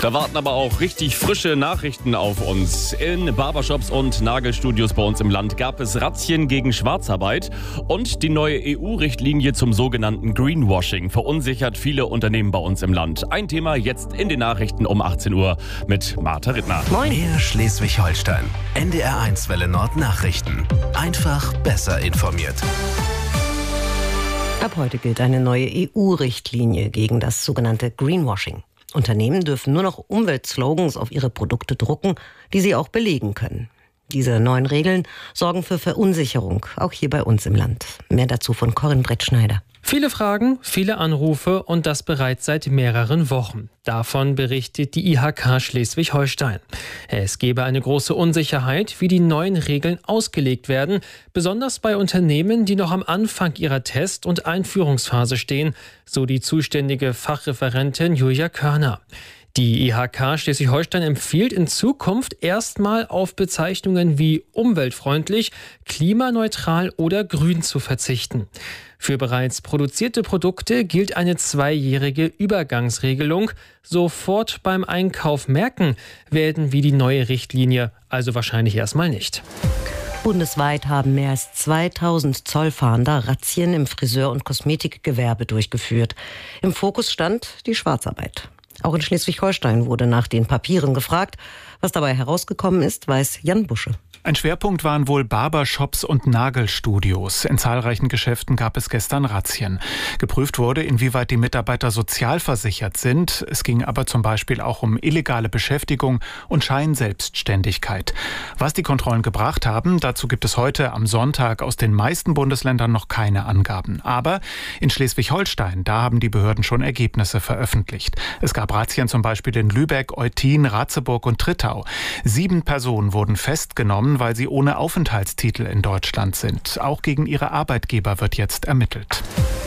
Da warten aber auch richtig frische Nachrichten auf uns. In Barbershops und Nagelstudios bei uns im Land gab es Razzien gegen Schwarzarbeit und die neue EU-Richtlinie zum sogenannten Greenwashing verunsichert viele Unternehmen bei uns im Land. Ein Thema jetzt in den Nachrichten um 18 Uhr mit Martha Rittner. Moin. Mehr Schleswig-Holstein. NDR1 Welle Nord Nachrichten. Einfach besser informiert. Ab heute gilt eine neue EU-Richtlinie gegen das sogenannte Greenwashing. Unternehmen dürfen nur noch Umweltslogans auf ihre Produkte drucken, die sie auch belegen können. Diese neuen Regeln sorgen für Verunsicherung, auch hier bei uns im Land. Mehr dazu von Corinne Brettschneider. Viele Fragen, viele Anrufe und das bereits seit mehreren Wochen. Davon berichtet die IHK Schleswig-Holstein. Es gebe eine große Unsicherheit, wie die neuen Regeln ausgelegt werden, besonders bei Unternehmen, die noch am Anfang ihrer Test- und Einführungsphase stehen, so die zuständige Fachreferentin Julia Körner. Die IHK Schleswig-Holstein empfiehlt in Zukunft erstmal auf Bezeichnungen wie umweltfreundlich, klimaneutral oder grün zu verzichten. Für bereits produzierte Produkte gilt eine 2-jährige Übergangsregelung. Sofort beim Einkauf merken werden wir die neue Richtlinie also wahrscheinlich erstmal nicht. Bundesweit haben mehr als 2000 Zollfahnder Razzien im Friseur- und Kosmetikgewerbe durchgeführt. Im Fokus stand die Schwarzarbeit. Auch in Schleswig-Holstein wurde nach den Papieren gefragt. Was dabei herausgekommen ist, weiß Jan Busche. Ein Schwerpunkt waren wohl Barbershops und Nagelstudios. In zahlreichen Geschäften gab es gestern Razzien. Geprüft wurde, inwieweit die Mitarbeiter sozialversichert sind. Es ging aber zum Beispiel auch um illegale Beschäftigung und Scheinselbstständigkeit. Was die Kontrollen gebracht haben, dazu gibt es heute am Sonntag aus den meisten Bundesländern noch keine Angaben. Aber in Schleswig-Holstein, da haben die Behörden schon Ergebnisse veröffentlicht. Es gab Razzien zum Beispiel in Lübeck, Eutin, Ratzeburg und Trittau. 7 Personen wurden festgenommen, weil sie ohne Aufenthaltstitel in Deutschland sind. Auch gegen ihre Arbeitgeber wird jetzt ermittelt.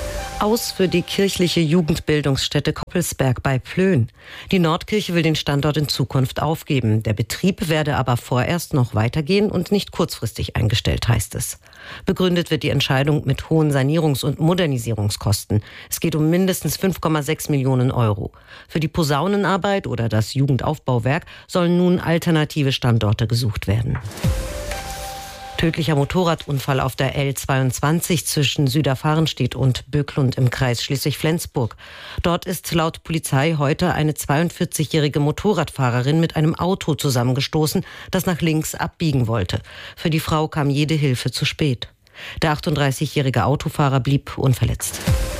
Aus für die kirchliche Jugendbildungsstätte Koppelsberg bei Plön. Die Nordkirche will den Standort in Zukunft aufgeben. Der Betrieb werde aber vorerst noch weitergehen und nicht kurzfristig eingestellt, heißt es. Begründet wird die Entscheidung mit hohen Sanierungs- und Modernisierungskosten. Es geht um mindestens 5,6 Millionen Euro. Für die Posaunenarbeit oder das Jugendaufbauwerk sollen nun alternative Standorte gesucht werden. Tödlicher Motorradunfall auf der L22 zwischen Süderfahrenstedt und Böklund im Kreis Schleswig-Flensburg. Dort ist laut Polizei heute eine 42-jährige Motorradfahrerin mit einem Auto zusammengestoßen, das nach links abbiegen wollte. Für die Frau kam jede Hilfe zu spät. Der 38-jährige Autofahrer blieb unverletzt.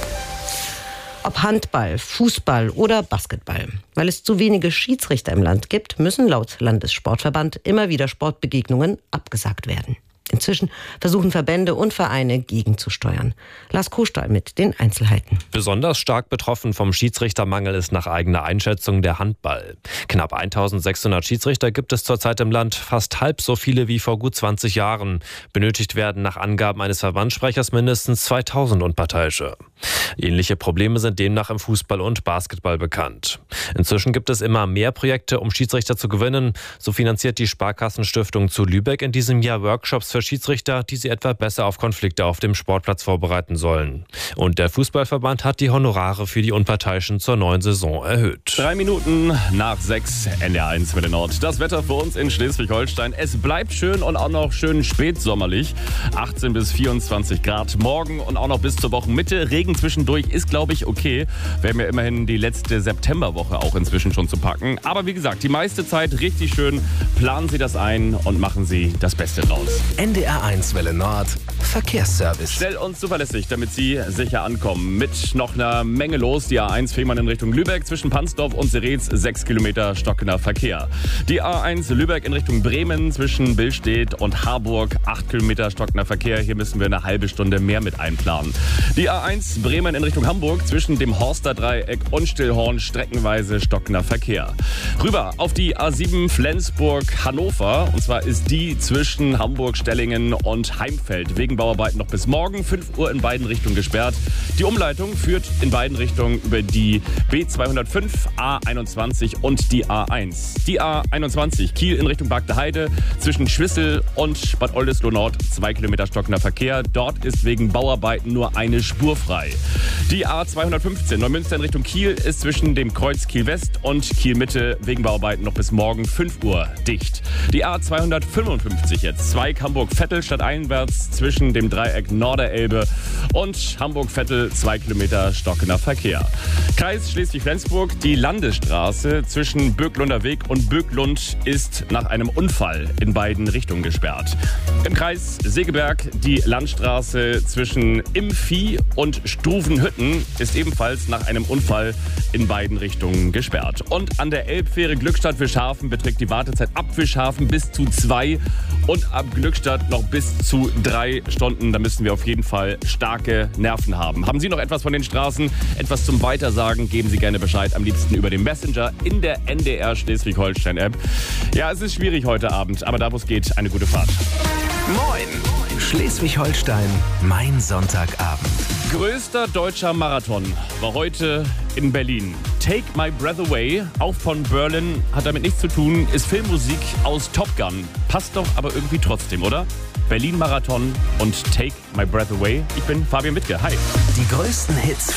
Ob Handball, Fußball oder Basketball. Weil es zu wenige Schiedsrichter im Land gibt, müssen laut Landessportverband immer wieder Sportbegegnungen abgesagt werden. Inzwischen versuchen Verbände und Vereine gegenzusteuern. Lars Kostahl mit den Einzelheiten. Besonders stark betroffen vom Schiedsrichtermangel ist nach eigener Einschätzung der Handball. Knapp 1600 Schiedsrichter gibt es zurzeit im Land, fast halb so viele wie vor gut 20 Jahren. Benötigt werden nach Angaben eines Verbandssprechers mindestens 2000 Unparteiische. Ähnliche Probleme sind demnach im Fußball und Basketball bekannt. Inzwischen gibt es immer mehr Projekte, um Schiedsrichter zu gewinnen. So finanziert die Sparkassenstiftung zu Lübeck in diesem Jahr Workshops für Schiedsrichter, die sie etwa besser auf Konflikte auf dem Sportplatz vorbereiten sollen. Und der Fußballverband hat die Honorare für die Unparteiischen zur neuen Saison erhöht. 3 Minuten nach 6, NDR1 Welle Nord. Das Wetter für uns in Schleswig-Holstein. Es bleibt schön und auch noch schön spätsommerlich. 18 bis 24 Grad morgen und auch noch bis zur Wochenmitte. Regen zwischendurch ist, glaube ich, okay. Wir haben ja immerhin die letzte Septemberwoche auch inzwischen schon zu packen. Aber wie gesagt, die meiste Zeit richtig schön. Planen Sie das ein und machen Sie das Beste draus. NDR1 Welle Nord Verkehrsservice. Schnell und zuverlässig, damit Sie sicher ankommen. Mit noch einer Menge los. Die A1 Fehmarn in Richtung Lübeck zwischen Pansdorf und Seretz 6 Kilometer stockender Verkehr. Die A1 Lübeck in Richtung Bremen zwischen Billstedt und Harburg 8 Kilometer stockender Verkehr. Hier müssen wir eine halbe Stunde mehr mit einplanen. Die A1 Bremen in Richtung Hamburg zwischen dem Horster Dreieck und Stillhorn streckenweise stockender Verkehr. Rüber auf die A7 Flensburg-Hannover. Und zwar ist die zwischen Hamburg, Stellingen und Heimfeld wegen Bauarbeiten noch bis morgen 5 Uhr in beiden Richtungen gesperrt. Die Umleitung führt in beiden Richtungen über die B205, A21 und die A1. Die A21 Kiel in Richtung Bargteheide zwischen Schwissel und Bad Oldesloe Nord 2 Kilometer stockender Verkehr. Dort ist wegen Bauarbeiten nur eine Spur frei. Die A215 Neumünster in Richtung Kiel ist zwischen dem Kreuz Kiel West und Kiel Mitte wegen Bauarbeiten noch bis morgen 5 Uhr dicht. Die A255 jetzt Zweig Hamburg-Vettel stadteinwärts zwischen dem Dreieck Norderelbe und Hamburg-Vettel 2 Kilometer stockender Verkehr. Kreis Schleswig-Flensburg, die Landesstraße zwischen Böcklunder Weg und Böcklund ist nach einem Unfall in beiden Richtungen gesperrt. Im Kreis Segeberg die Landstraße zwischen Impfi und Struvenhütten ist ebenfalls nach einem Unfall in beiden Richtungen gesperrt. Und an der Elbfähre Glückstadt-Fischhafen beträgt die Wartezeit ab Fischhafen bis zu 2 und ab Glückstadt noch bis zu 3 Stunden. Da müssen wir auf jeden Fall starke Nerven haben. Haben Sie noch etwas von den Straßen, etwas zum Weitersagen? Geben Sie gerne Bescheid, am liebsten über den Messenger in der NDR Schleswig-Holstein-App. Ja, es ist schwierig heute Abend, aber da wo es geht, eine gute Fahrt. Moin! Schleswig-Holstein, mein Sonntagabend. Größter deutscher Marathon war heute in Berlin. Take My Breath Away, auch von Berlin, hat damit nichts zu tun, ist Filmmusik aus Top Gun. Passt doch aber irgendwie trotzdem, oder? Berlin-Marathon und Take My Breath Away. Ich bin Fabian Wittke. Hi. Die größten Hits